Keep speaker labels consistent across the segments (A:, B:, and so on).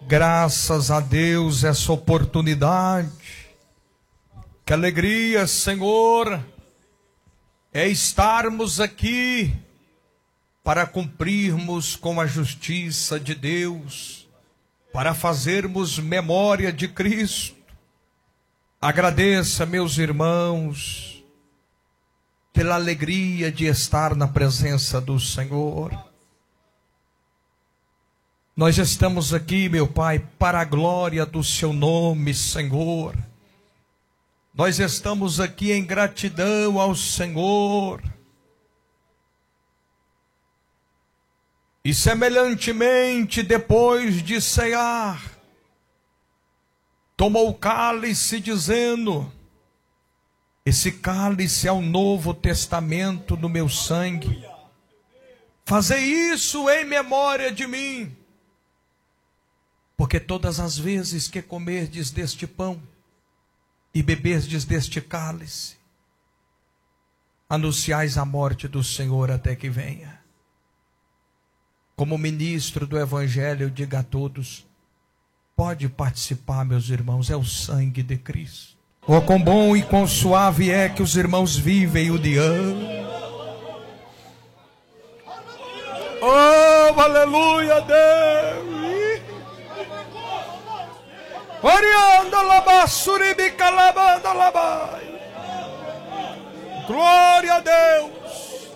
A: Graças a Deus essa oportunidade. Que alegria, Senhor, é estarmos aqui para cumprirmos com a justiça de Deus, para fazermos memória de Cristo. Agradeça, meus irmãos, pela alegria de estar na presença do Senhor. Nós estamos aqui, meu Pai, para a glória do Seu nome, Senhor. Nós estamos aqui em gratidão ao Senhor. E semelhantemente, depois de cear, tomou o cálice dizendo: esse cálice é o Novo Testamento do meu sangue. Fazei isso em memória de mim. Porque todas as vezes que comerdes deste pão e beberdes deste cálice, anunciais a morte do Senhor até que venha. Como ministro do Evangelho, eu digo a todos: pode participar, meus irmãos, é o sangue de Cristo. Oh, quão bom e quão suave é que os irmãos vivem o dia. Oh, aleluia, Deus. Glória a Deus.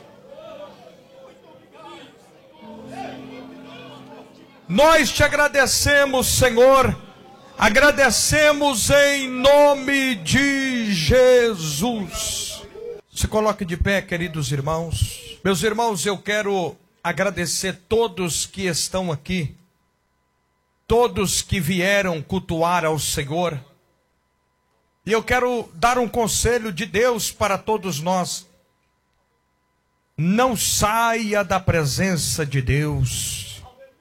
A: Nós te agradecemos, Senhor. Agradecemos em nome de Jesus. Se coloque de pé, queridos irmãos. Meus irmãos, eu quero agradecer todos que estão aqui, todos que vieram cultuar ao Senhor. E eu quero dar um conselho de Deus para todos nós: não saia da presença de Deus.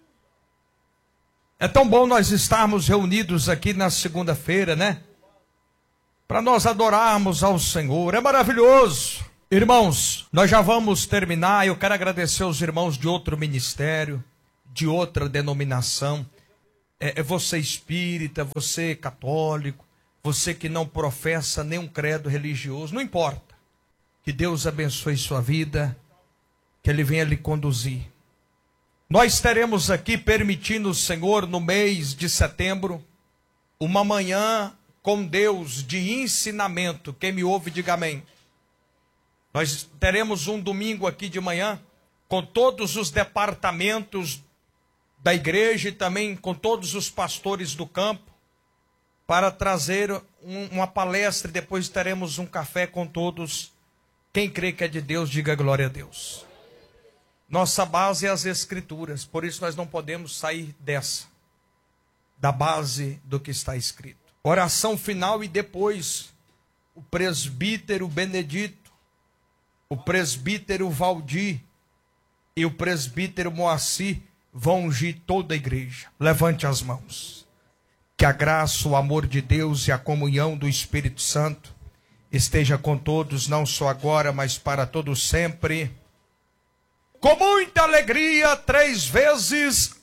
A: É tão bom nós estarmos reunidos aqui na segunda-feira, né? Para nós adorarmos ao Senhor, é maravilhoso. Irmãos, nós já vamos terminar. Eu quero agradecer aos irmãos de outro ministério, de outra denominação. Você espírita, você católico, você que não professa nenhum credo religioso, não importa. Que Deus abençoe sua vida, que Ele venha lhe conduzir. Nós teremos aqui, permitindo o Senhor, no mês de setembro, uma manhã com Deus de ensinamento. Quem me ouve, diga amém. Nós teremos um domingo aqui de manhã, com todos os departamentos da igreja e também com todos os pastores do campo, para trazer uma palestra, e depois teremos um café com todos. Quem crê que é de Deus, diga glória a Deus. Nossa base é as Escrituras, por isso nós não podemos sair da base do que está escrito. Oração final e depois o presbítero Benedito, o presbítero Valdir e o presbítero Moacir vão ungir toda a igreja. Levante as mãos. Que a graça, o amor de Deus e a comunhão do Espírito Santo esteja com todos, não só agora, mas para todos sempre. Com muita alegria, 3 vezes.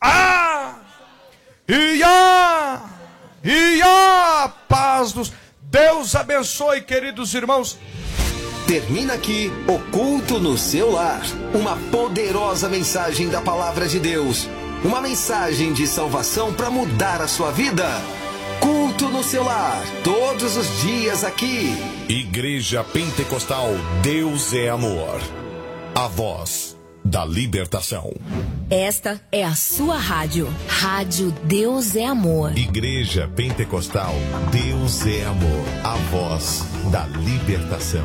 A: E a paz dos... Deus abençoe, queridos irmãos.
B: Termina aqui o culto no seu lar. Uma poderosa mensagem da palavra de Deus. Uma mensagem de salvação para mudar a sua vida. Culto no seu lar, todos os dias aqui.
C: Igreja Pentecostal Deus é Amor. A voz da libertação.
D: Esta é a sua rádio. Rádio Deus é Amor.
C: Igreja Pentecostal Deus é Amor. A voz da libertação.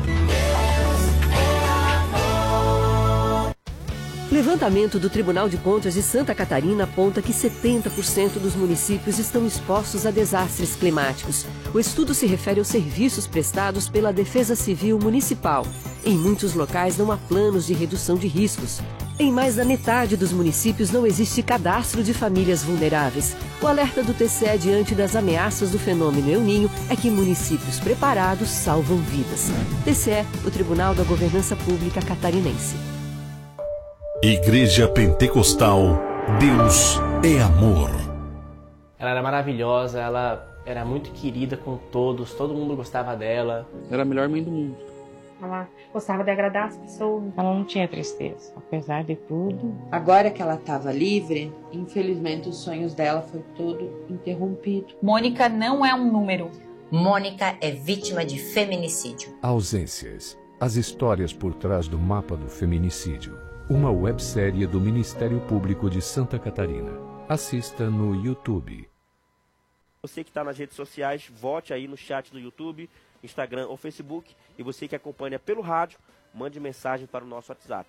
E: Levantamento do Tribunal de Contas de Santa Catarina aponta que 70% dos municípios estão expostos a desastres climáticos. O estudo se refere aos serviços prestados pela Defesa Civil Municipal. Em muitos locais não há planos de redução de riscos. Em mais da metade dos municípios não existe cadastro de famílias vulneráveis. O alerta do TCE diante das ameaças do fenômeno El Niño é que municípios preparados salvam vidas. TCE, o Tribunal da Governança Pública Catarinense.
C: Igreja Pentecostal Deus é Amor.
F: Ela era maravilhosa, ela era muito querida com todos, todo mundo gostava dela.
G: Era a melhor mãe do mundo.
H: Ela gostava de agradar as pessoas.
I: Ela não tinha tristeza, apesar de tudo.
J: Agora que ela estava livre, infelizmente os sonhos dela foi todo interrompido.
K: Mônica não é um número.
L: Mônica é vítima de feminicídio.
M: Ausências. As histórias por trás do mapa do feminicídio. Uma websérie do Ministério Público de Santa Catarina. Assista no YouTube.
N: Você que está nas redes sociais, vote aí no chat do YouTube, Instagram ou Facebook. E você que acompanha pelo rádio, mande mensagem para o nosso WhatsApp,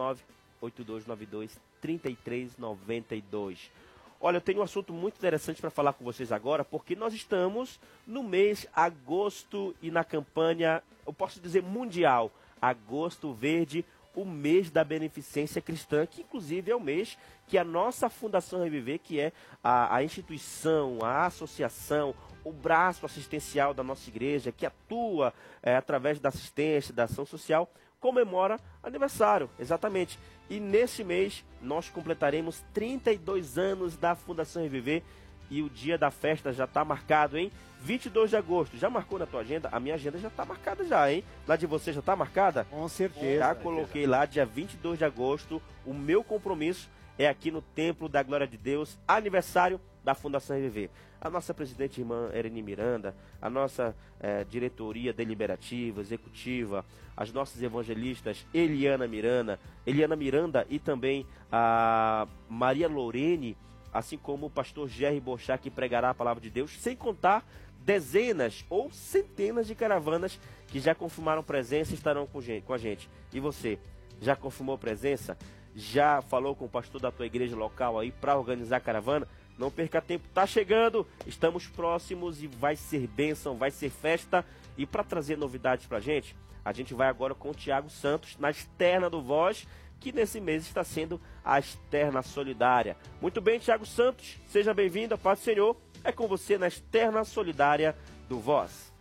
N: 119-8292-3392. Olha, eu tenho um assunto muito interessante para falar com vocês agora, porque nós estamos no mês agosto e na campanha, eu posso dizer mundial, Agosto Verde, o mês da beneficência cristã, que inclusive é o mês que a nossa Fundação Reviver, que é a instituição, a associação, o braço assistencial da nossa igreja, que atua através da assistência, da ação social, comemora aniversário, exatamente. E nesse mês nós completaremos 32 anos da Fundação Reviver e o dia da festa já está marcado, hein? 22 de agosto. Já marcou na tua agenda? A minha agenda já está marcada já, hein? Lá de você já está marcada?
O: Com certeza.
N: Já coloquei lá, dia 22 de agosto. O meu compromisso é aqui no Templo da Glória de Deus, aniversário da Fundação Reviver. A nossa presidente irmã Ereni Miranda, a nossa diretoria deliberativa, executiva, as nossas evangelistas Eliana Miranda e também a Maria Lorene, assim como o pastor Jerry Bochá, que pregará a palavra de Deus, sem contar dezenas ou centenas de caravanas que já confirmaram presença e estarão com a gente. E você, já confirmou presença? Já falou com o pastor da tua igreja local aí para organizar a caravana? Não perca tempo, tá chegando, estamos próximos e vai ser bênção, vai ser festa. E para trazer novidades pra gente, a gente vai agora com o Tiago Santos na externa do Voz, que nesse mês está sendo a externa solidária. Muito bem, Tiago Santos, seja bem-vindo, a paz do Senhor é com você na externa solidária do Voz.